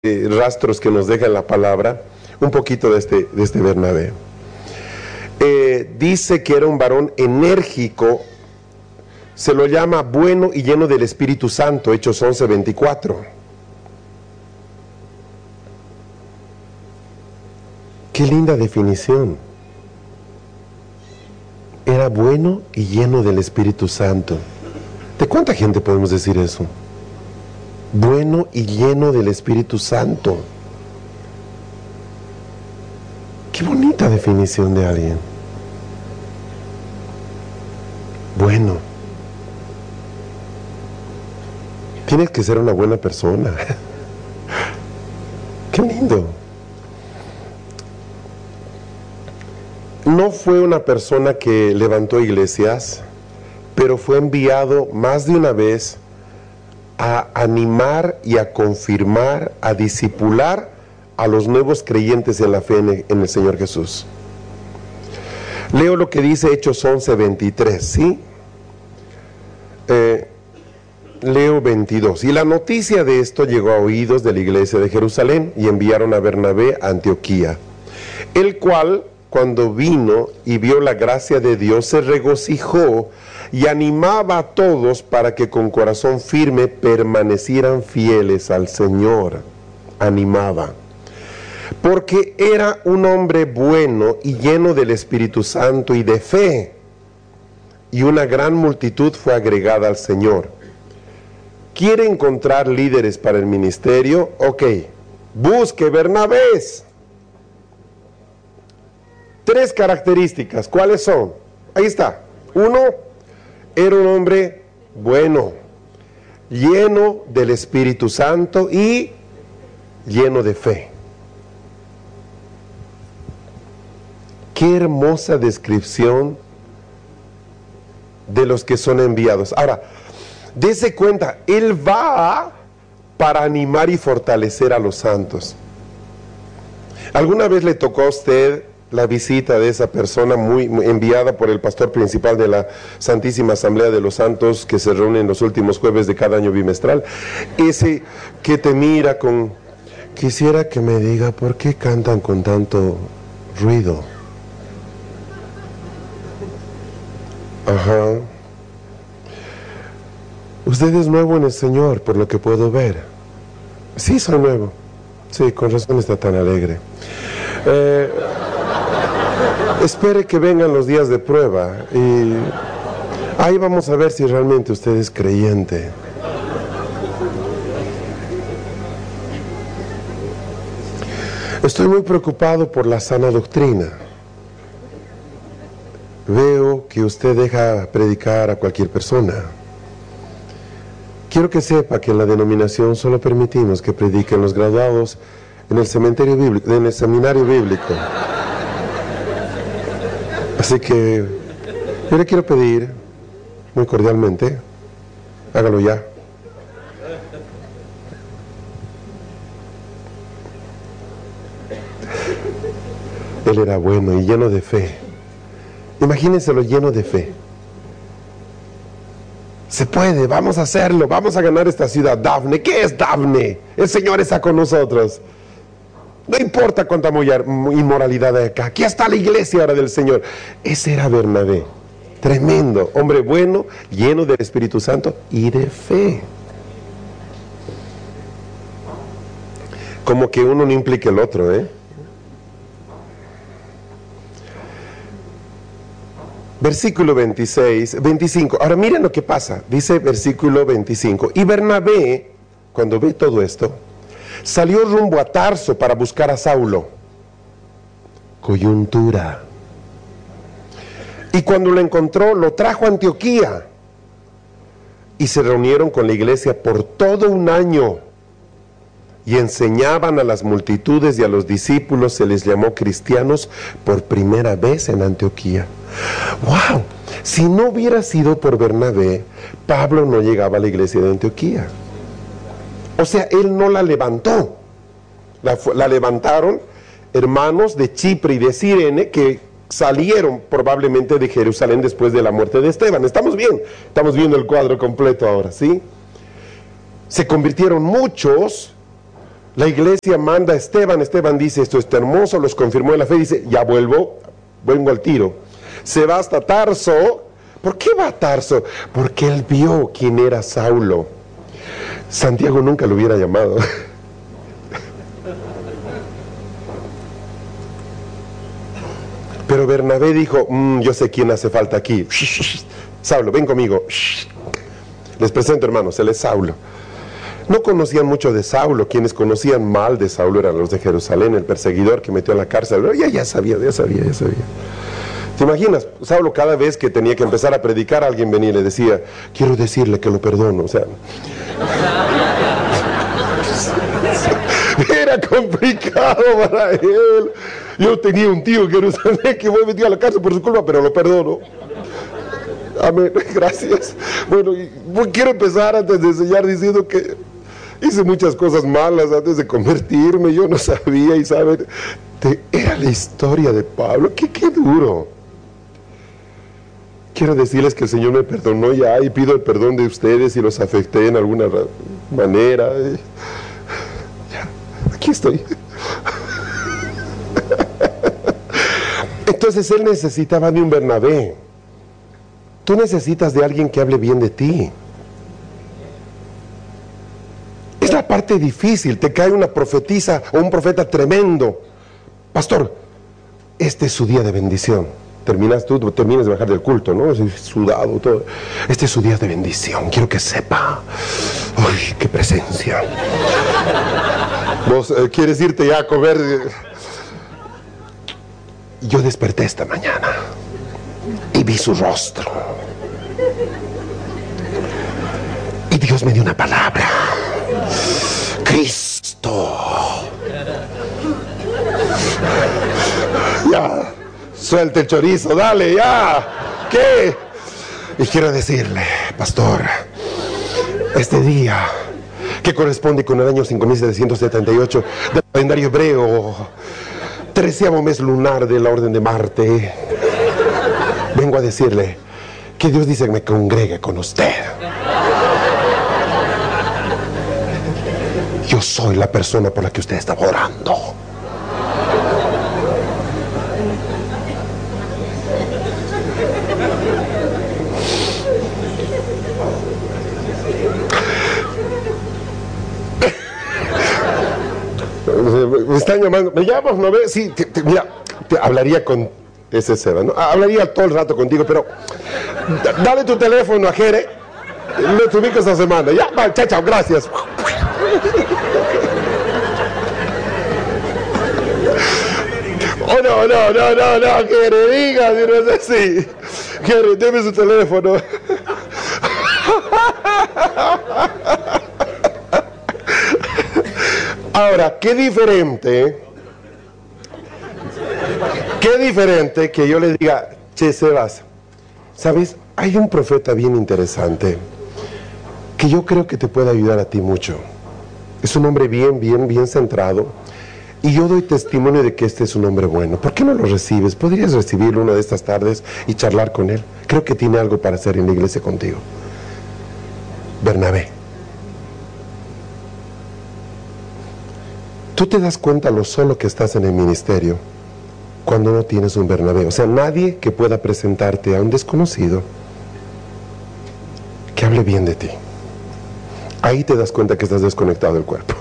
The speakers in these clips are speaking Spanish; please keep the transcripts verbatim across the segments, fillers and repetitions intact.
eh, rastros que nos deja en la palabra, un poquito de este, de este Bernabé. Eh, dice que era un varón enérgico, se lo llama bueno y lleno del Espíritu Santo, Hechos once veinticuatro. Qué linda definición. Era bueno y lleno del Espíritu Santo. ¿De cuánta gente podemos decir eso? Bueno y lleno del Espíritu Santo. Qué bonita definición de alguien. Bueno. Tienes que ser una buena persona. Qué lindo. No fue una persona que levantó iglesias, pero fue enviado más de una vez a animar y a confirmar, a discipular a los nuevos creyentes en la fe en, en el Señor Jesús. Leo lo que dice Hechos once veintitrés, ¿sí? Eh, leo veintidós. Y la noticia de esto llegó a oídos de la iglesia de Jerusalén, y enviaron a Bernabé a Antioquía, el cual, cuando vino y vio la gracia de Dios, se regocijó y animaba a todos para que con corazón firme permanecieran fieles al Señor. Animaba. Porque era un hombre bueno y lleno del Espíritu Santo y de fe. Y una gran multitud fue agregada al Señor. ¿Quiere encontrar líderes para el ministerio? Ok, busque Bernabés. Tres características, ¿cuáles son? Ahí está. Uno, era un hombre bueno, lleno del Espíritu Santo y lleno de fe. Qué hermosa descripción de los que son enviados. Ahora, dése cuenta, él va para animar y fortalecer a los santos. ¿Alguna vez le tocó a usted la visita de esa persona muy, muy enviada por el pastor principal de la Santísima Asamblea de los Santos, que se reúne en los últimos jueves de cada año bimestral? Ese que te mira con: quisiera que me diga por qué cantan con tanto ruido. Ajá. Usted es nuevo en el Señor, por lo que puedo ver. Sí, soy nuevo. Sí, con razón está tan alegre. Eh... Espere que vengan los días de prueba y ahí vamos a ver si realmente usted es creyente. Estoy muy preocupado por la sana doctrina. Veo que usted deja predicar a cualquier persona. Quiero que sepa que en la denominación solo permitimos que prediquen los graduados en el cementerio bíblico, en el seminario bíblico. Así que yo le quiero pedir muy cordialmente, hágalo ya. Él era bueno y lleno de fe. Imagínenselo lleno de fe. Se puede, vamos a hacerlo, vamos a ganar esta ciudad. Dafne, ¿qué es Dafne? El Señor está con nosotros. No importa cuánta inmoralidad hay acá. Aquí está la iglesia ahora del Señor. Ese era Bernabé. Tremendo. Hombre bueno, lleno del Espíritu Santo y de fe. Como que uno no implica el otro, ¿eh? Versículo veintiséis, veinticinco. Ahora miren lo que pasa. Dice versículo veinticinco. Y Bernabé, cuando ve todo esto, salió rumbo a Tarso para buscar a Saulo. Coyuntura. Y cuando lo encontró, lo trajo a Antioquía. Y se reunieron con la iglesia por todo un año. Y enseñaban a las multitudes y a los discípulos. Se les llamó cristianos por primera vez en Antioquía. ¡Wow! Si no hubiera sido por Bernabé, Pablo no llegaba a la iglesia de Antioquía. O sea, él no la levantó. La, la levantaron hermanos de Chipre y de Cirene que salieron probablemente de Jerusalén después de la muerte de Esteban. ¿Estamos bien? Estamos viendo el cuadro completo ahora, ¿sí? Se convirtieron muchos La iglesia manda a Esteban, Esteban dice, esto está hermoso, los confirmó en la fe, dice, ya vuelvo, vengo al tiro. Se va hasta Tarso. ¿Por qué va a Tarso? Porque él vio quién era Saulo. Santiago nunca lo hubiera llamado. Pero Bernabé dijo, mmm, yo sé quién hace falta aquí. Saulo, ven conmigo. Les presento, hermanos, él es Saulo. No conocían mucho de Saulo. Quienes conocían mal de Saulo eran los de Jerusalén, el perseguidor que metió a la cárcel. Ya, ya sabía, ya sabía, ya sabía. ¿Te imaginas? Saulo cada vez que tenía que empezar a predicar, alguien venía y le decía, quiero decirle que lo perdono. O sea, era complicado para él. Yo tenía un tío en Jerusalén que fue metido a la cárcel por su culpa, pero lo perdono. Amén, gracias. Bueno, y quiero empezar antes de enseñar diciendo que hice muchas cosas malas antes de convertirme. Yo no sabía y saben, te, era la historia de Pablo. Qué, qué duro. Quiero decirles que el Señor me perdonó ya y pido el perdón de ustedes si los afecté en alguna manera. Ya, aquí estoy. Entonces él necesitaba de un Bernabé. Tú necesitas de alguien que hable bien de ti. Es la parte difícil. Te cae una profetisa o un profeta tremendo. Pastor, este es su día de bendición. Terminas tú, terminas de bajar del culto, ¿no? Sudado, todo. Este es su día de bendición. Quiero que sepa. ¡Uy, qué presencia! Vos eh, quieres irte ya a comer. Yo desperté esta mañana y vi su rostro. Y Dios me dio una palabra. Cristo. Ya, suelte el chorizo, dale, ya. ¿Qué? Y quiero decirle, pastor, este día que corresponde con el año cinco mil setecientos setenta y ocho del calendario hebreo, treceavo mes lunar de la orden de Marte, vengo a decirle que Dios dice que me congregue con usted. Yo soy la persona por la que usted está orando. Me están llamando, me llamas, ¿no ves? Sí, te, te, mira, te hablaría con ese Seba, ¿no? Hablaría todo el rato contigo, pero dale tu teléfono a Jere, lo tuviste esta semana. Ya, va, chao, chao, gracias. Oh, no, no, no, no, no, Jere, diga, si no es así. Jere, deme su teléfono. Ahora, qué diferente, qué diferente que yo le diga, che, Sebas, ¿sabes? Hay un profeta bien interesante que yo creo que te puede ayudar a ti mucho. Es un hombre bien, bien, bien centrado y yo doy testimonio de que este es un hombre bueno. ¿Por qué no lo recibes? ¿Podrías recibirlo una de estas tardes y charlar con él? Creo que tiene algo para hacer en la iglesia contigo. Bernabé. Tú te das cuenta lo solo que estás en el ministerio cuando no tienes un Bernabé. O sea, nadie que pueda presentarte a un desconocido que hable bien de ti. Ahí te das cuenta que estás desconectado del cuerpo.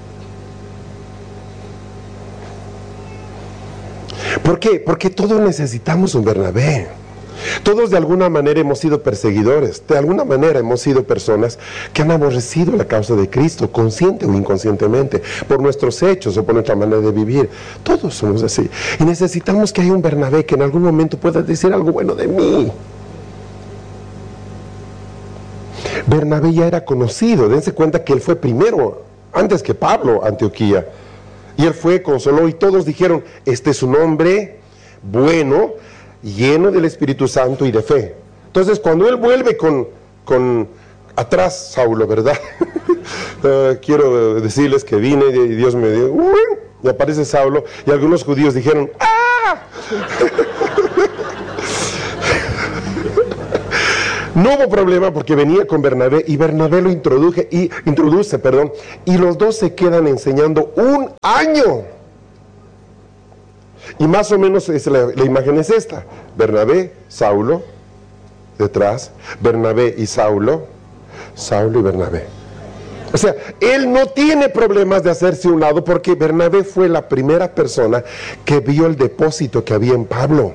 ¿Por qué? Porque todos necesitamos un Bernabé. Todos de alguna manera hemos sido perseguidores, de alguna manera hemos sido personas que han aborrecido la causa de Cristo, consciente o inconscientemente, por nuestros hechos o por nuestra manera de vivir. Todos somos así. Y necesitamos que haya un Bernabé que en algún momento pueda decir algo bueno de mí. Bernabé ya era conocido, dense cuenta que él fue primero, antes que Pablo, a Antioquía. Y él fue, consoló y todos dijeron, este es un hombre bueno, lleno del Espíritu Santo y de fe. Entonces cuando él vuelve con, con atrás Saulo, ¿verdad? uh, quiero decirles que vine y Dios me dio, uh, y aparece Saulo y algunos judíos dijeron, ¡ah! No hubo problema porque venía con Bernabé y Bernabé lo introduje y, introduce, perdón, y los dos se quedan enseñando un año. Y más o menos es la, la imagen es esta: Bernabé, Saulo, detrás, Bernabé y Saulo, Saulo y Bernabé. O sea, él no tiene problemas de hacerse a un lado porque Bernabé fue la primera persona que vio el depósito que había en Pablo.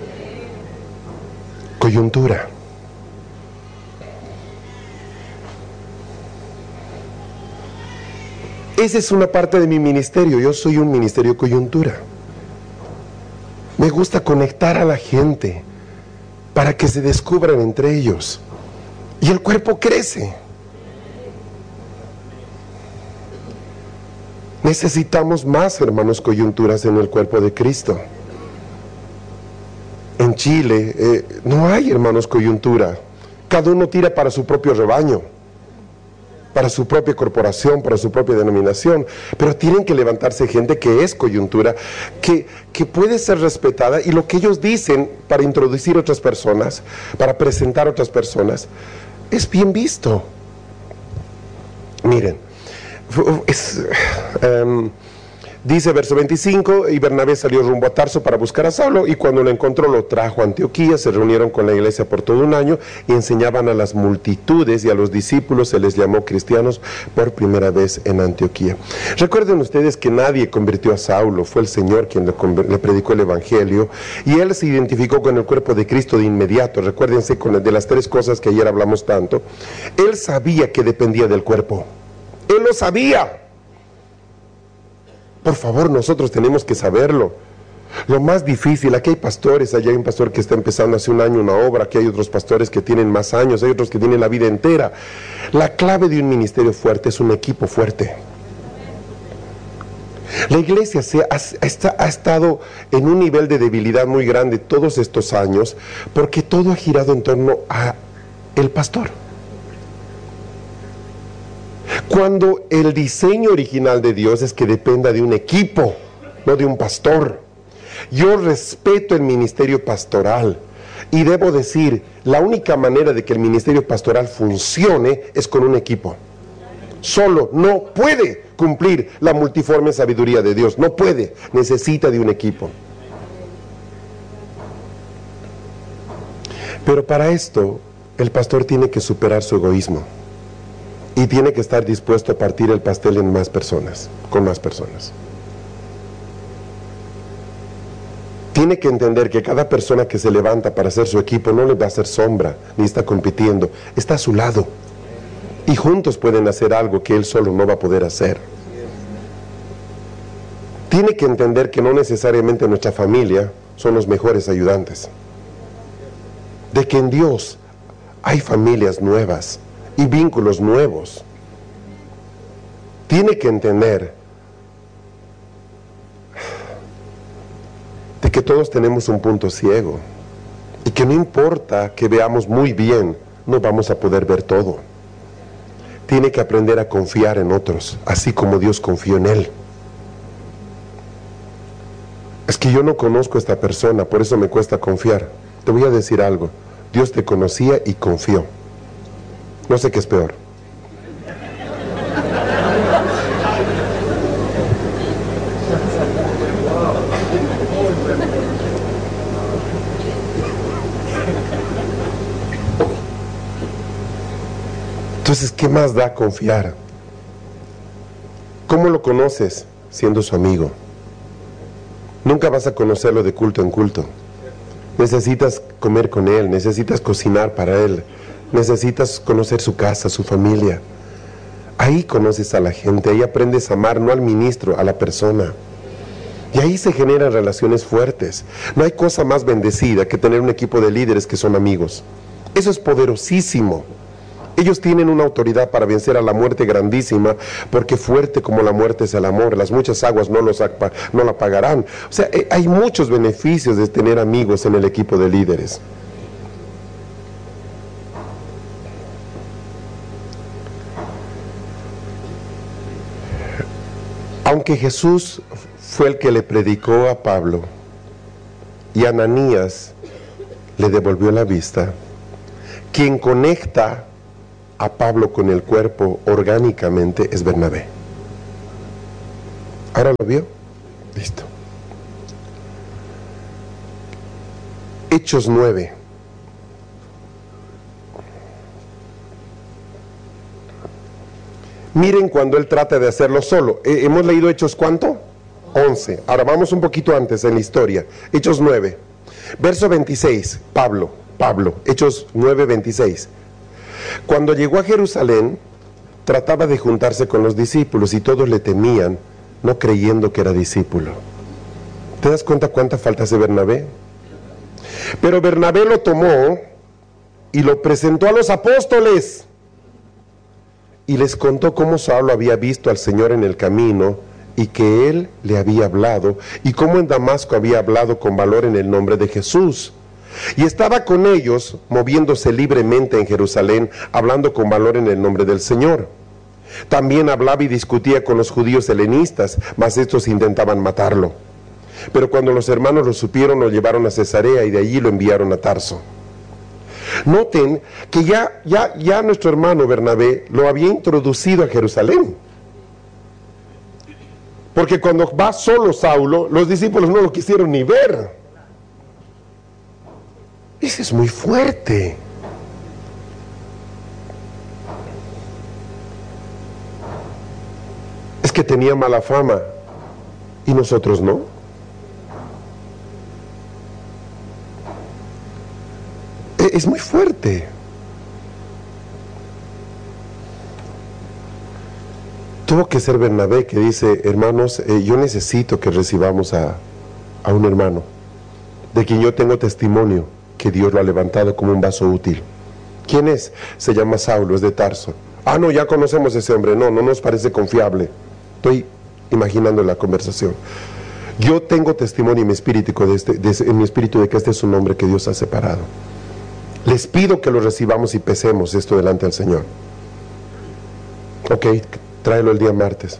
Coyuntura. Esa es una parte de mi ministerio. Yo soy un ministerio coyuntura. Me gusta conectar a la gente para que se descubran entre ellos. Y el cuerpo crece. Necesitamos más hermanos coyunturas en el cuerpo de Cristo. En Chile eh, no hay hermanos coyuntura. Cada uno tira para su propio rebaño, para su propia corporación, para su propia denominación, pero tienen que levantarse gente que es coyuntura, que, que puede ser respetada, y lo que ellos dicen para introducir otras personas, para presentar otras personas, es bien visto. Miren, es, um, dice verso veinticinco, y Bernabé salió rumbo a Tarso para buscar a Saulo, y cuando lo encontró lo trajo a Antioquía. Se reunieron con la iglesia por todo un año y enseñaban a las multitudes, y a los discípulos se les llamó cristianos por primera vez en Antioquía. Recuerden ustedes que nadie convirtió a Saulo, fue el Señor quien le, le predicó el evangelio, y él se identificó con el cuerpo de Cristo de inmediato. Recuérdense con el de las tres cosas que ayer hablamos tanto. Él sabía que dependía del cuerpo, él lo sabía. Por favor, nosotros tenemos que saberlo. Lo más difícil, aquí hay pastores, allá hay un pastor que está empezando hace un año una obra, aquí hay otros pastores que tienen más años, hay otros que tienen la vida entera. La clave de un ministerio fuerte es un equipo fuerte. La iglesia se ha, está, ha estado en un nivel de debilidad muy grande todos estos años, porque todo ha girado en torno a el pastor. Cuando el diseño original de Dios es que dependa de un equipo, no de un pastor. Yo respeto el ministerio pastoral y debo decir, la única manera de que el ministerio pastoral funcione es con un equipo. Solo no puede cumplir la multiforme sabiduría de Dios, no puede, necesita de un equipo. Pero para esto, el pastor tiene que superar su egoísmo. Y tiene que estar dispuesto a partir el pastel en más personas, con más personas. Tiene que entender que cada persona que se levanta para hacer su equipo no le va a hacer sombra, ni está compitiendo, está a su lado. Y juntos pueden hacer algo que él solo no va a poder hacer. Tiene que entender que no necesariamente nuestra familia son los mejores ayudantes. De que en Dios hay familias nuevas y vínculos nuevos. Tiene que entender de que todos tenemos un punto ciego y que no importa que veamos muy bien, no vamos a poder ver todo. Tiene que aprender a confiar en otros, así como Dios confió en él. Es que yo no conozco a esta persona, por eso me cuesta confiar. Te voy a decir algo, Dios te conocía y confió. No sé qué es peor. Entonces, ¿qué más da confiar? ¿Cómo lo conoces? Siendo su amigo. Nunca vas a conocerlo de culto en culto. Necesitas comer con él, necesitas cocinar para él, necesitas conocer su casa, su familia. Ahí conoces a la gente, ahí aprendes a amar, no al ministro, a la persona. Y ahí se generan relaciones fuertes. No hay cosa más bendecida que tener un equipo de líderes que son amigos. Eso es poderosísimo. Ellos tienen una autoridad para vencer a la muerte grandísima, porque fuerte como la muerte es el amor. Las muchas aguas no, los, no la apagarán. O sea, hay muchos beneficios de tener amigos en el equipo de líderes. Aunque Jesús fue el que le predicó a Pablo y Ananías le devolvió la vista, quien conecta a Pablo con el cuerpo orgánicamente es Bernabé. ¿Ahora lo vio? Listo. Hechos nueve. Miren cuando él trata de hacerlo solo. Eh, ¿Hemos leído Hechos cuánto? once. Ahora vamos un poquito antes en la historia. Hechos nueve. Verso veintiséis. Pablo, Pablo. Hechos nueve, veintiséis. Cuando llegó a Jerusalén, trataba de juntarse con los discípulos y todos le temían, no creyendo que era discípulo. ¿Te das cuenta cuánta falta hace Bernabé? Pero Bernabé lo tomó y lo presentó a los apóstoles y les contó cómo Saulo había visto al Señor en el camino y que él le había hablado, y cómo en Damasco había hablado con valor en el nombre de Jesús. Y estaba con ellos, moviéndose libremente en Jerusalén, hablando con valor en el nombre del Señor. También hablaba y discutía con los judíos helenistas, mas estos intentaban matarlo. Pero cuando los hermanos lo supieron, lo llevaron a Cesarea y de allí lo enviaron a Tarso. Noten que ya, ya, ya nuestro hermano Bernabé lo había introducido a Jerusalén. Porque cuando va solo Saulo, los discípulos no lo quisieron ni ver. Eso es muy fuerte. Es que tenía mala fama y nosotros no. Es muy fuerte. Tuvo que ser Bernabé que dice, hermanos, eh, yo necesito que recibamos a, a un hermano, de quien yo tengo testimonio, que Dios lo ha levantado como un vaso útil. ¿Quién es? Se llama Saulo, es de Tarso. Ah, no, ya conocemos a ese hombre. No, no nos parece confiable. Estoy imaginando la conversación. Yo tengo testimonio en mi espíritu de, este, de, en mi espíritu de que este es un hombre que Dios ha separado. Les pido que lo recibamos y pesemos esto delante del Señor. Ok, tráelo el día martes.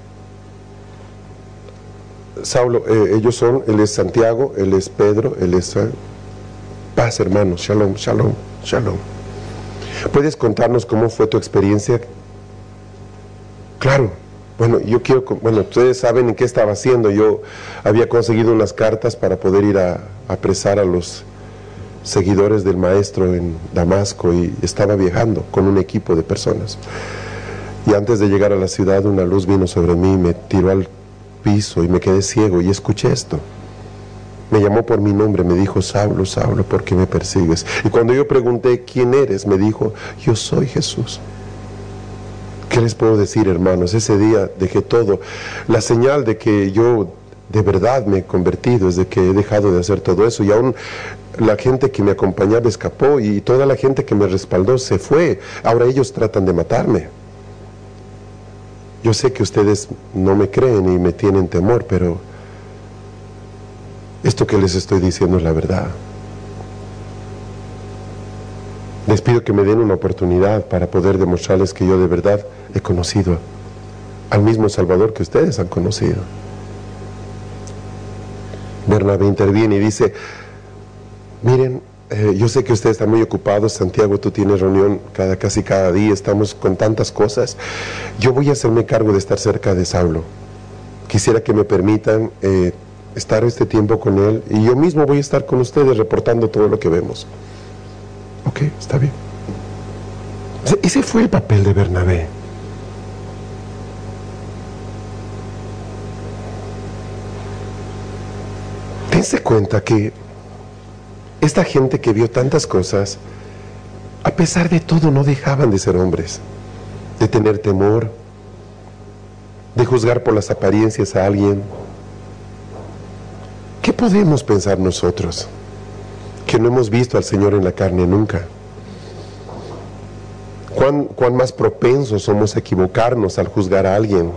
Saulo, eh, ellos son, él es Santiago, él es Pedro, él es... Eh, paz, hermanos, shalom, shalom, shalom. ¿Puedes contarnos cómo fue tu experiencia? Claro, bueno, yo quiero, bueno, ustedes saben en qué estaba haciendo. Yo había conseguido unas cartas para poder ir a, a apresar a los seguidores del maestro en Damasco y estaba viajando con un equipo de personas. Y antes de llegar a la ciudad, una luz vino sobre mí, me tiró al piso y me quedé ciego y escuché esto. Me llamó por mi nombre, me dijo, Saulo, Saulo, ¿por qué me persigues? Y cuando yo pregunté, ¿quién eres? Me dijo, yo soy Jesús. ¿Qué les puedo decir, hermanos? Ese día dejé todo. La señal de que yo de verdad me he convertido es de que he dejado de hacer todo eso, y aún la gente que me acompañaba escapó y toda la gente que me respaldó se fue. Ahora ellos tratan de matarme. Yo sé que ustedes no me creen y me tienen temor, pero esto que les estoy diciendo es la verdad. Les pido que me den una oportunidad para poder demostrarles que yo de verdad he conocido al mismo Salvador que ustedes han conocido. Bernabé interviene y dice, miren, eh, yo sé que ustedes están muy ocupados, Santiago, tú tienes reunión cada, casi cada día, estamos con tantas cosas. Yo voy a hacerme cargo de estar cerca de Saulo. Quisiera que me permitan eh, estar este tiempo con él, y yo mismo voy a estar con ustedes reportando todo lo que vemos. Ok, está bien. Ese fue el papel de Bernabé. Dense cuenta que esta gente que vio tantas cosas, a pesar de todo no dejaban de ser hombres, de tener temor, de juzgar por las apariencias a alguien. ¿Qué podemos pensar nosotros que no hemos visto al Señor en la carne nunca? ¿Cuán, cuán más propensos somos a equivocarnos al juzgar a alguien?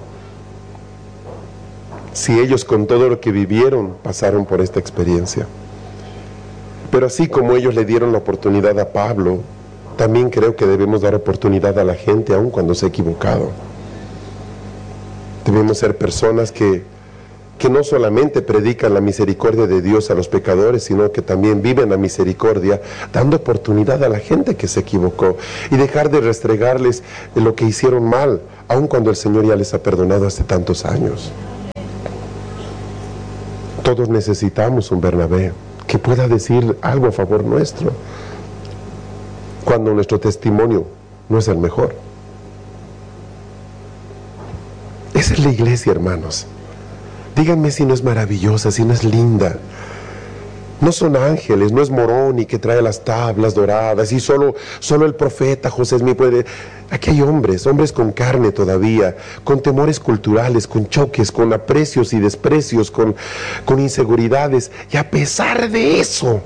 Si ellos, con todo lo que vivieron, pasaron por esta experiencia. Pero así como ellos le dieron la oportunidad a Pablo, también creo que debemos dar oportunidad a la gente aun cuando se ha equivocado. Debemos ser personas que que no solamente predican la misericordia de Dios a los pecadores, sino que también viven la misericordia, dando oportunidad a la gente que se equivocó y dejar de restregarles lo que hicieron mal, aun cuando el Señor ya les ha perdonado hace tantos años. Todos necesitamos un Bernabé que pueda decir algo a favor nuestro, cuando nuestro testimonio no es el mejor. Esa es la iglesia, hermanos. Díganme si no es maravillosa, si no es linda. No son ángeles, no es Moroni que trae las tablas doradas y solo, solo el profeta José Smith puede. Aquí hay hombres, hombres con carne todavía, con temores culturales, con choques, con aprecios y desprecios, con, con inseguridades. Y a pesar de eso,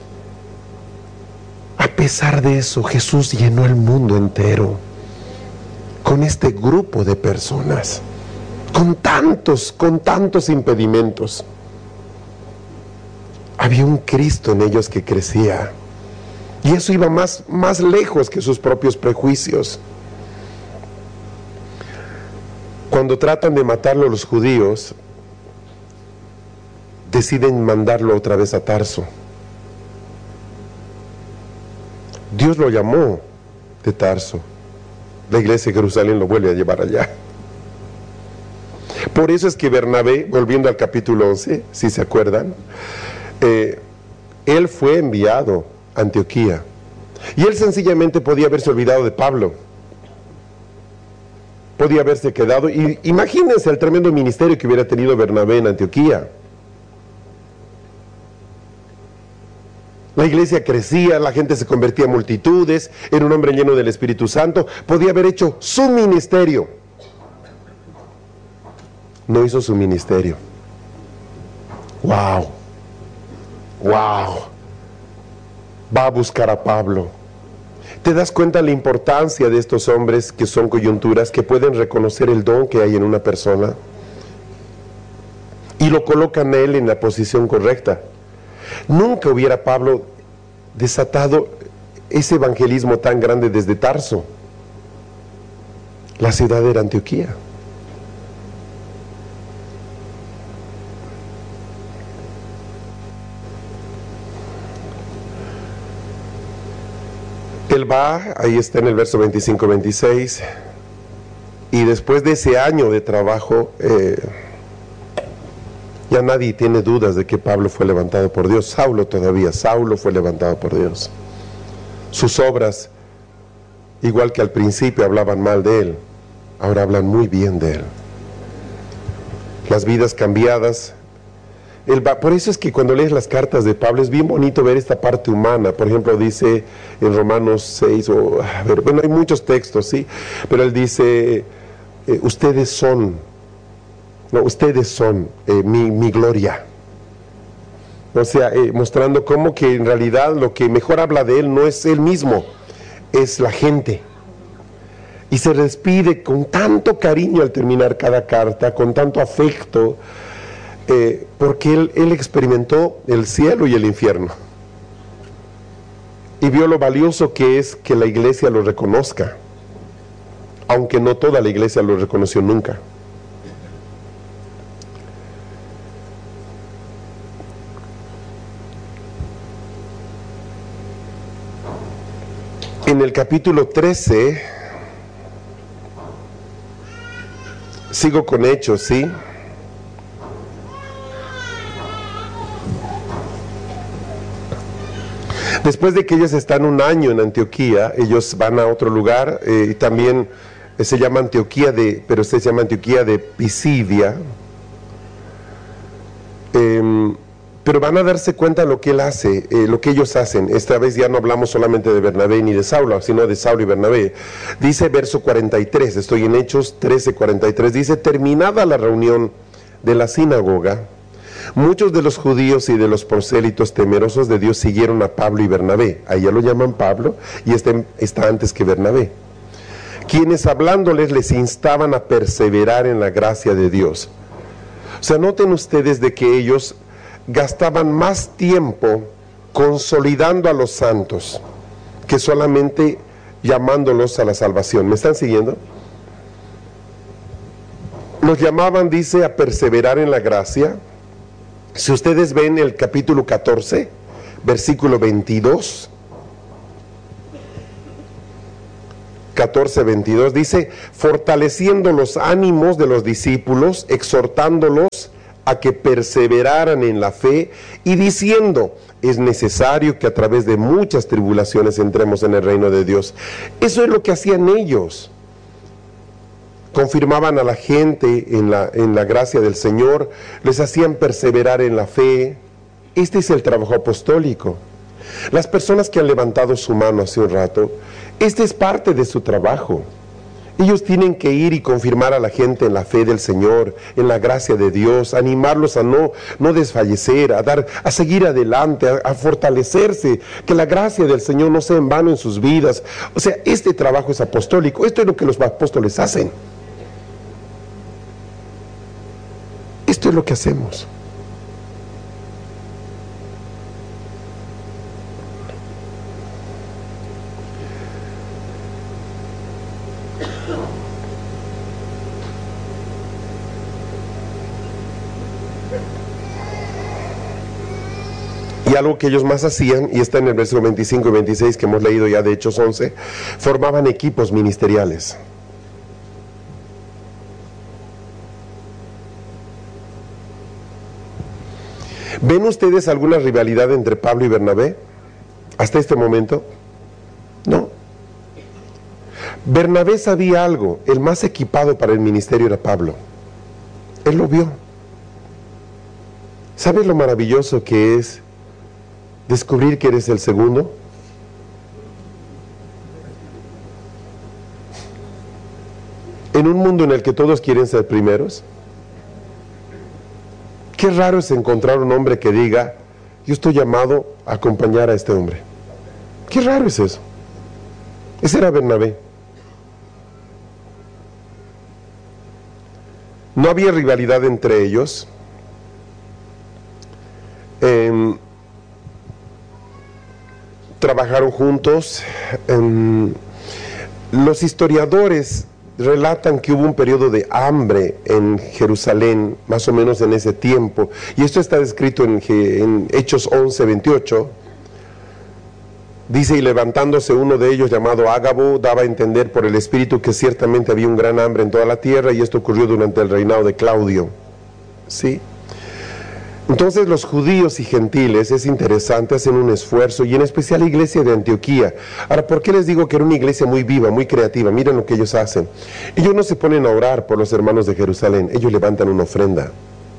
a pesar de eso, Jesús llenó el mundo entero con este grupo de personas, con tantos, con tantos impedimentos. Había un Cristo en ellos que crecía, y eso iba más, más lejos que sus propios prejuicios. Cuando tratan de matarlo los judíos, deciden mandarlo otra vez a Tarso. Dios lo llamó de Tarso. La iglesia de Jerusalén lo vuelve a llevar allá. Por eso es que Bernabé, volviendo al capítulo once, si se acuerdan, eh, él fue enviado a Antioquía, y él sencillamente podía haberse olvidado de Pablo, podía haberse quedado, y imagínense el tremendo ministerio que hubiera tenido Bernabé en Antioquía. La iglesia crecía, la gente se convertía en multitudes, era un hombre lleno del Espíritu Santo, podía haber hecho su ministerio. No hizo su ministerio. ¡Wow! ¡Wow! Va a buscar a Pablo. ¿Te das cuenta la importancia de estos hombres que son coyunturas, que pueden reconocer el don que hay en una persona? Y lo colocan a él en la posición correcta. Nunca hubiera Pablo desatado ese evangelismo tan grande desde Tarso. La ciudad era Antioquía. Él va, ahí está en el verso veinticinco veintiséis, y después de ese año de trabajo, eh, ya nadie tiene dudas de que Pablo fue levantado por Dios. Saulo todavía, Saulo fue levantado por Dios. Sus obras, igual que al principio hablaban mal de él, ahora hablan muy bien de él. Las vidas cambiadas. Él va, por eso es que cuando lees las cartas de Pablo es bien bonito ver esta parte humana. Por ejemplo, dice en Romanos seis, o, a ver, bueno, hay muchos textos, ¿sí? Pero él dice, eh, ustedes son, no, ustedes son eh, mi, mi gloria. O sea, eh, mostrando cómo que en realidad lo que mejor habla de él no es él mismo, es la gente. Y se despide con tanto cariño al terminar cada carta, con tanto afecto, eh, porque él, él experimentó el cielo y el infierno. Y vio lo valioso que es que la iglesia lo reconozca, aunque no toda la iglesia lo reconoció nunca. En el capítulo trece, sigo con Hechos, ¿sí? Después de que ellos están un año en Antioquía, ellos van a otro lugar, eh, y también eh, se llama Antioquía de, pero se llama Antioquía de Pisidia, eh, pero van a darse cuenta de lo que él hace, eh, lo que ellos hacen. Esta vez ya no hablamos solamente de Bernabé ni de Saulo, sino de Saulo y Bernabé. Dice verso cuarenta y tres, estoy en Hechos trece, cuarenta y tres, dice: terminada la reunión de la sinagoga, muchos de los judíos y de los prosélitos temerosos de Dios siguieron a Pablo y Bernabé. Ahí ya lo llaman Pablo, y este está antes que Bernabé, quienes hablándoles les instaban a perseverar en la gracia de Dios. O sea, noten ustedes de que ellos gastaban más tiempo consolidando a los santos que solamente llamándolos a la salvación. ¿Me están siguiendo? Nos llamaban, dice, a perseverar en la gracia. Si ustedes ven el capítulo catorce, versículo veintidós, catorce, veintidós, dice, fortaleciendo los ánimos de los discípulos, exhortándolos a que perseveraran en la fe y diciendo, es necesario que a través de muchas tribulaciones entremos en el reino de Dios. Eso es lo que hacían ellos. Confirmaban a la gente en la, en la gracia del Señor, les hacían perseverar en la fe. Este es el trabajo apostólico. Las personas que han levantado su mano hace un rato, este es parte de su trabajo. Ellos tienen que ir y confirmar a la gente en la fe del Señor, en la gracia de Dios, animarlos a no, no desfallecer, a, dar, a seguir adelante, a, a fortalecerse, que la gracia del Señor no sea en vano en sus vidas. O sea, este trabajo es apostólico, esto es lo que los apóstoles hacen. Esto es lo que hacemos. Y algo que ellos más hacían, y está en el versículo veinticinco y veintiséis que hemos leído ya de Hechos once, formaban equipos ministeriales. ¿Ven ustedes alguna rivalidad entre Pablo y Bernabé hasta este momento? No. Bernabé sabía algo, el más equipado para el ministerio era Pablo. Él lo vio. ¿Sabes lo maravilloso que es descubrir que eres el segundo? En un mundo en el que todos quieren ser primeros, qué raro es encontrar un hombre que diga, yo estoy llamado a acompañar a este hombre. Qué raro es eso. Ese era Bernabé. No había rivalidad entre ellos. Eh, trabajaron juntos. Eh, los historiadores relatan que hubo un periodo de hambre en Jerusalén, más o menos en ese tiempo, y esto está descrito en, en Hechos once, veintiocho. Dice, y levantándose uno de ellos llamado Ágabo, daba a entender por el Espíritu que ciertamente había un gran hambre en toda la tierra, y esto ocurrió durante el reinado de Claudio. ¿Sí? Entonces los judíos y gentiles, es interesante, hacen un esfuerzo, y en especial la iglesia de Antioquía. Ahora, ¿por qué les digo que era una iglesia muy viva, muy creativa? Miren lo que ellos hacen. Ellos no se ponen a orar por los hermanos de Jerusalén, ellos levantan una ofrenda.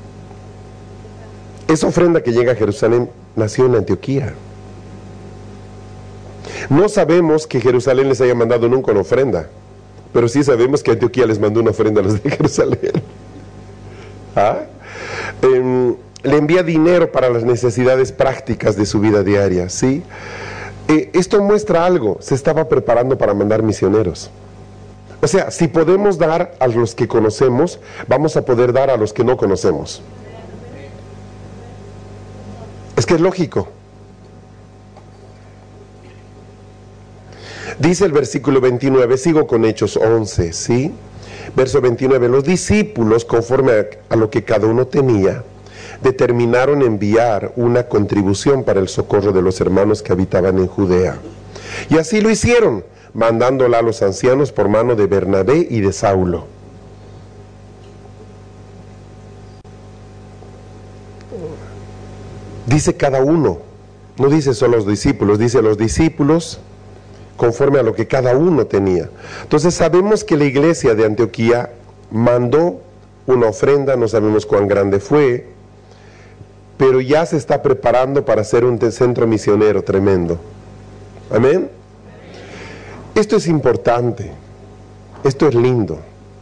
Esa ofrenda que llega a Jerusalén nació en Antioquía. No sabemos que Jerusalén les haya mandado nunca una ofrenda, pero sí sabemos que Antioquía les mandó una ofrenda a los de Jerusalén. ¿Ah? Eh, le envía dinero para las necesidades prácticas de su vida diaria, ¿sí? Eh, esto muestra algo, se estaba preparando para mandar misioneros. O sea, si podemos dar a los que conocemos, vamos a poder dar a los que no conocemos. Es que es lógico. Dice el versículo veintinueve, sigo con Hechos once, ¿sí? Verso veintinueve, los discípulos, conforme a, a lo que cada uno tenía, determinaron enviar una contribución para el socorro de los hermanos que habitaban en Judea. Y así lo hicieron, mandándola a los ancianos por mano de Bernabé y de Saulo. Dice cada uno, no dice solo los discípulos, dice los discípulos conforme a lo que cada uno tenía. Entonces sabemos que la iglesia de Antioquía mandó una ofrenda, no sabemos cuán grande fue, pero ya se está preparando para hacer un centro misionero tremendo. Amén. Esto es importante, esto es lindo.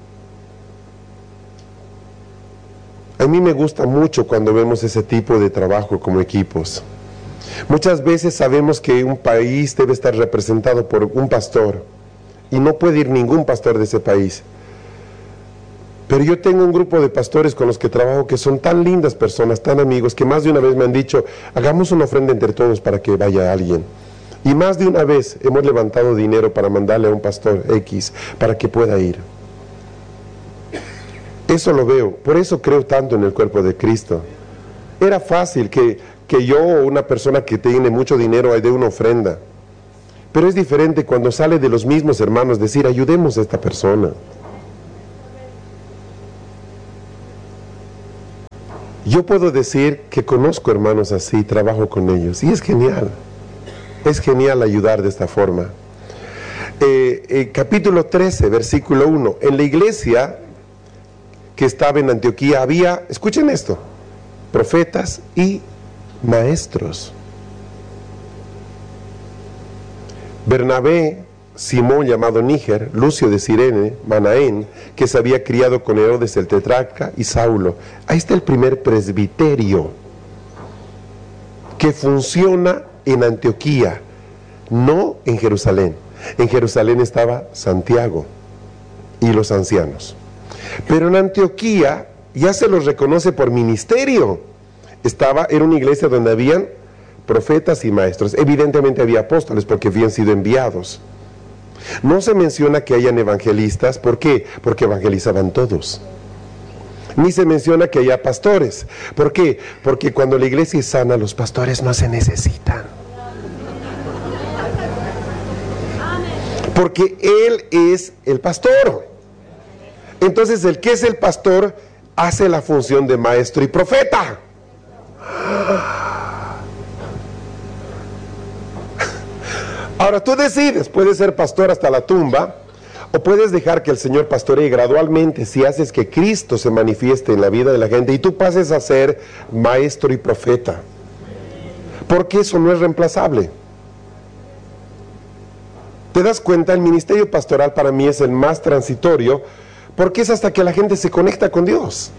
A mí me gusta mucho cuando vemos ese tipo de trabajo como equipos. Muchas veces sabemos que un país debe estar representado por un pastor y no puede ir ningún pastor de ese país. Pero yo tengo un grupo de pastores con los que trabajo que son tan lindas personas, tan amigos, que más de una vez me han dicho, hagamos una ofrenda entre todos para que vaya alguien. Y más de una vez hemos levantado dinero para mandarle a un pastor X para que pueda ir. Eso lo veo, por eso creo tanto en el cuerpo de Cristo. Era fácil que, que yo o una persona que tiene mucho dinero dé una ofrenda, pero es diferente cuando sale de los mismos hermanos decir, ayudemos a esta persona. Yo puedo decir que conozco hermanos así, trabajo con ellos, y es genial, es genial ayudar de esta forma. Eh, eh, capítulo trece, versículo uno, en la iglesia que estaba en Antioquía había, escuchen esto, profetas y maestros. Bernabé, Simón llamado Níger, Lucio de Cirene, Manaén, que se había criado con Herodes el tetrarca, y Saulo. Ahí está el primer presbiterio que funciona en Antioquía, no en Jerusalén. En Jerusalén estaba Santiago y los ancianos, pero en Antioquía ya se los reconoce por ministerio. Estaba, era una iglesia donde habían profetas y maestros. Evidentemente había apóstoles porque habían sido enviados. No se menciona que hayan evangelistas. ¿Por qué? Porque evangelizaban todos. Ni se menciona que haya pastores. ¿Por qué? Porque cuando la iglesia es sana, los pastores no se necesitan. Porque Él es el pastor. Entonces el que es el pastor hace la función de maestro y profeta. Ahora tú decides, puedes ser pastor hasta la tumba, o puedes dejar que el Señor pastoree gradualmente si haces que Cristo se manifieste en la vida de la gente y tú pases a ser maestro y profeta. Porque eso no es reemplazable. ¿Te das cuenta? El ministerio pastoral para mí es el más transitorio, porque es hasta que la gente se conecta con Dios.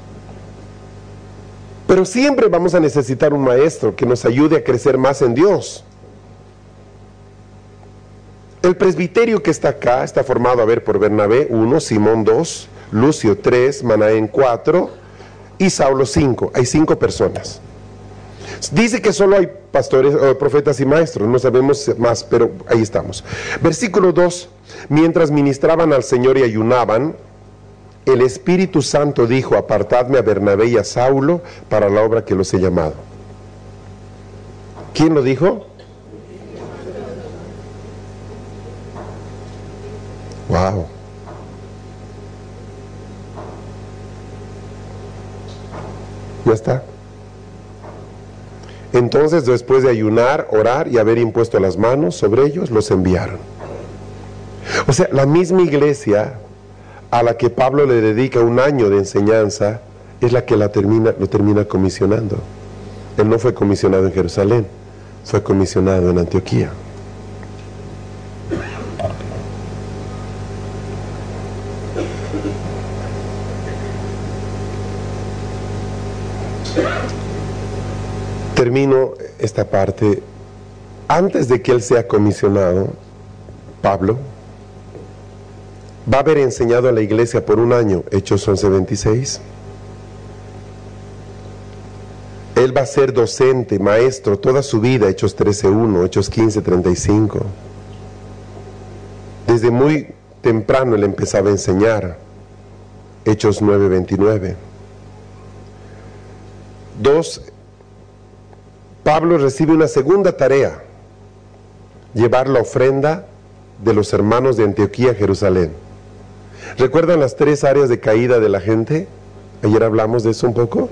Pero siempre vamos a necesitar un maestro que nos ayude a crecer más en Dios. El presbiterio que está acá está formado, a ver, por Bernabé uno, Simón dos, Lucio tres, Manaén cuatro y Saulo cinco. Hay cinco personas. Dice que solo hay pastores, profetas y maestros, no sabemos más, pero ahí estamos. Versículo dos, mientras ministraban al Señor y ayunaban, el Espíritu Santo dijo, apartadme a Bernabé y a Saulo para la obra que los he llamado. ¿Quién lo dijo? Wow. Ya está. Entonces, después de ayunar, orar y haber impuesto las manos sobre ellos, los enviaron. O sea, la misma iglesia a la que Pablo le dedica un año de enseñanza es la que la termina, lo termina comisionando. Él no fue comisionado en Jerusalén, fue comisionado en Antioquía. Termino esta parte. Antes de que él sea comisionado, Pablo va a haber enseñado a la iglesia por un año, Hechos once veintiséis. Él va a ser docente, maestro, toda su vida, Hechos trece uno, Hechos quince treinta y cinco. Desde muy temprano él empezaba a enseñar, Hechos nueve veintinueve. Dos, Pablo recibe una segunda tarea, llevar la ofrenda de los hermanos de Antioquía a Jerusalén. ¿Recuerdan las tres áreas de caída de la gente? Ayer hablamos de eso un poco.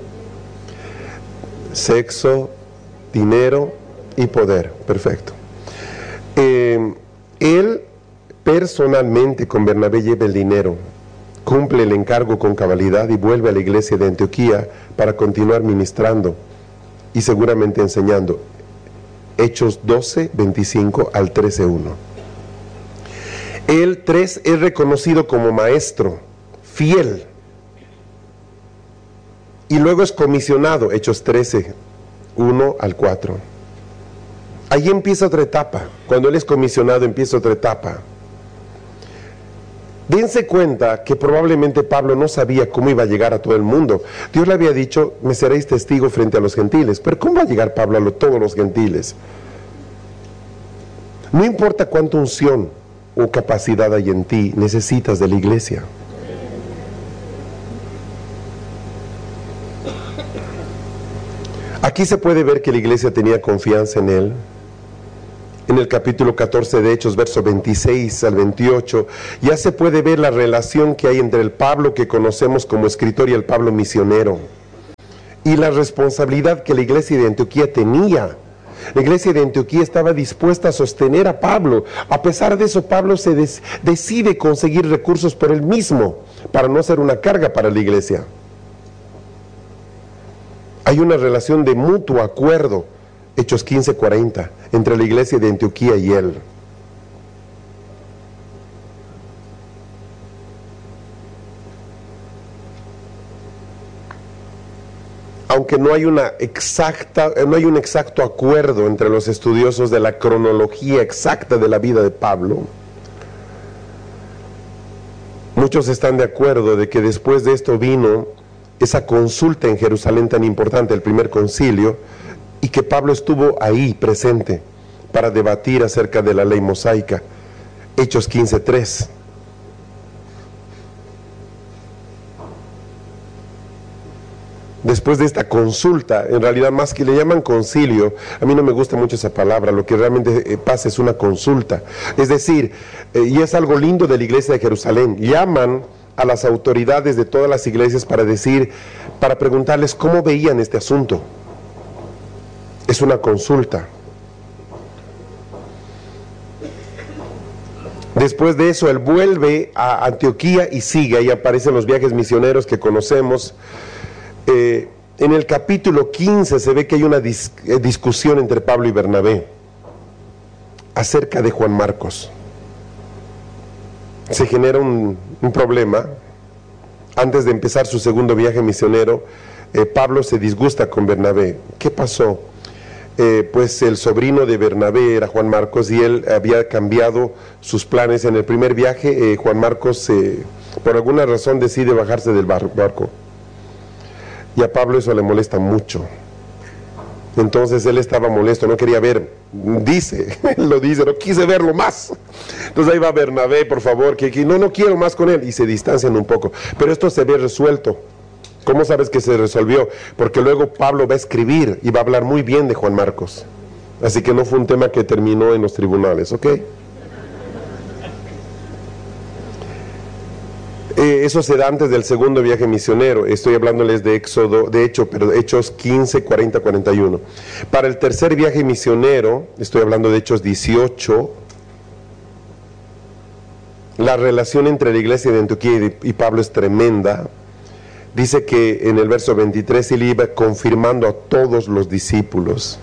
Sexo, dinero y poder. Perfecto. Eh, él personalmente con Bernabé lleva el dinero, cumple el encargo con cabalidad y vuelve a la iglesia de Antioquía para continuar ministrando y seguramente enseñando. Hechos doce veinticinco al trece uno. Él tres es reconocido como maestro fiel y luego es comisionado, Hechos trece uno al cuatro. Ahí empieza otra etapa. Cuando él es comisionado empieza otra etapa. Dense cuenta que probablemente Pablo no sabía cómo iba a llegar a todo el mundo. Dios le había dicho, me seréis testigo frente a los gentiles. Pero ¿cómo va a llegar Pablo a todos los gentiles? No importa cuánta unción o capacidad hay en ti, necesitas de la iglesia. Aquí se puede ver que la iglesia tenía confianza en él. En el capítulo catorce de Hechos, versos veintiséis al veintiocho, ya se puede ver la relación que hay entre el Pablo que conocemos como escritor y el Pablo misionero, y la responsabilidad que la iglesia de Antioquía tenía. La iglesia de Antioquía estaba dispuesta a sostener a Pablo. A pesar de eso, Pablo se des- decide conseguir recursos por él mismo, para no ser una carga para la iglesia. Hay una relación de mutuo acuerdo, Hechos quince cuarenta, entre la iglesia de Antioquía y él. Aunque no hay una exacta, no hay un exacto acuerdo entre los estudiosos de la cronología exacta de la vida de Pablo, muchos están de acuerdo de que después de esto vino esa consulta en Jerusalén tan importante, el primer concilio, y que Pablo estuvo ahí presente para debatir acerca de la ley mosaica, Hechos quince tres. Después de esta consulta, en realidad más que le llaman concilio, a mí no me gusta mucho esa palabra, lo que realmente eh, pasa es una consulta. Es decir, eh, y es algo lindo de la iglesia de Jerusalén, llaman a las autoridades de todas las iglesias para decir, para preguntarles cómo veían este asunto. Es una consulta. Después de eso, él vuelve a Antioquía y sigue, ahí aparecen los viajes misioneros que conocemos. Eh, en el capítulo quince se ve que hay una dis eh, discusión entre Pablo y Bernabé acerca de Juan Marcos. Se genera un, un problema. Antes de empezar su segundo viaje misionero, eh, Pablo se disgusta con Bernabé. ¿Qué pasó? Eh, pues el sobrino de Bernabé era Juan Marcos y él había cambiado sus planes. En el primer viaje, eh, Juan Marcos, eh, por alguna razón, decide bajarse del bar barco. Y a Pablo eso le molesta mucho. Entonces él estaba molesto, no quería ver, dice, él lo dice, no quise verlo más. Entonces ahí va Bernabé, por favor, que, que no, no quiero más con él, y se distancian un poco. Pero esto se ve resuelto. ¿Cómo sabes que se resolvió? Porque luego Pablo va a escribir y va a hablar muy bien de Juan Marcos. Así que no fue un tema que terminó en los tribunales, ¿ok? Eh, eso se da antes del segundo viaje misionero. Estoy hablándoles de Éxodo, de hecho, pero Hechos quince, cuarenta, cuarenta y uno. Para el tercer viaje misionero, estoy hablando de Hechos dieciocho, la relación entre la iglesia de Antioquía y Pablo es tremenda. Dice que en el verso veintitrés él iba confirmando a todos los discípulos.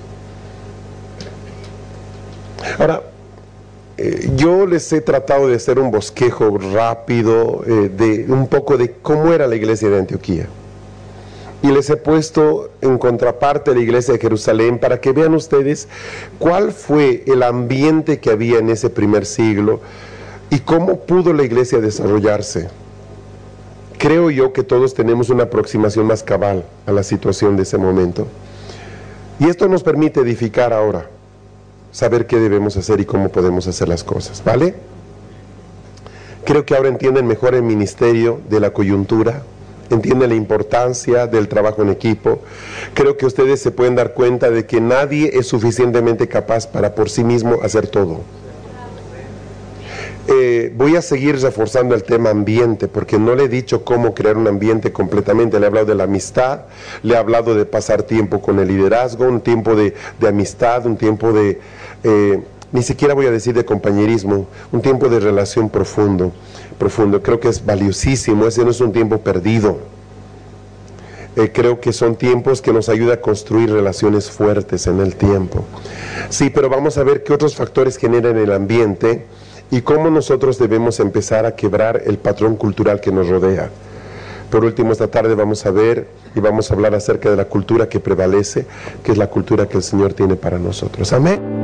Ahora, eh, yo les he tratado de hacer un bosquejo rápido eh, de un poco de cómo era la iglesia de Antioquía. Y les he puesto en contraparte la iglesia de Jerusalén para que vean ustedes cuál fue el ambiente que había en ese primer siglo y cómo pudo la iglesia desarrollarse. Creo yo que todos tenemos una aproximación más cabal a la situación de ese momento. Y esto nos permite edificar ahora, saber qué debemos hacer y cómo podemos hacer las cosas, ¿vale? Creo que ahora entienden mejor el ministerio de la coyuntura, entienden la importancia del trabajo en equipo. Creo que ustedes se pueden dar cuenta de que nadie es suficientemente capaz para por sí mismo hacer todo. Eh, voy a seguir reforzando el tema ambiente, porque no le he dicho cómo crear un ambiente completamente. Le he hablado de la amistad, le he hablado de pasar tiempo con el liderazgo, un tiempo de, de amistad, un tiempo de, eh, ni siquiera voy a decir de compañerismo, un tiempo de relación profundo, profundo. Creo que es valiosísimo, ese no es un tiempo perdido. Eh, creo que son tiempos que nos ayudan a construir relaciones fuertes en el tiempo. Sí, pero vamos a ver qué otros factores generan el ambiente y cómo nosotros debemos empezar a quebrar el patrón cultural que nos rodea. Por último, esta tarde vamos a ver y vamos a hablar acerca de la cultura que prevalece, que es la cultura que el Señor tiene para nosotros. Amén.